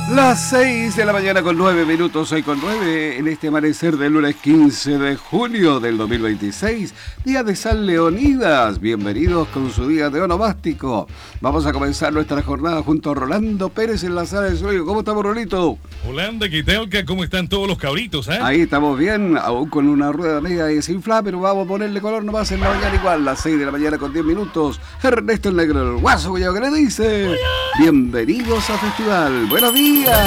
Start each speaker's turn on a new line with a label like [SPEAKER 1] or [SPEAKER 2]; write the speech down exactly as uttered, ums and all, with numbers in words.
[SPEAKER 1] Las seis de la mañana con nueve minutos, hoy con nueve, en este amanecer del lunes quince de junio del dos mil veintiséis, día de San Leonidas. Bienvenidos con su día de onomástico. Vamos a comenzar nuestra jornada junto a Rolando Pérez en la sala de sueño. ¿Cómo estamos, Rolito?
[SPEAKER 2] Holanda, Quitelca, ¿cómo están todos los cabritos, eh?
[SPEAKER 1] Ahí estamos bien, aún con una rueda media desinflada, pero vamos a ponerle color nomás en la mañana igual, las seis de la mañana con diez minutos. Ernesto el Negro, el Guaso, ¿qué le dice? Bienvenidos a Festival. Buenos días.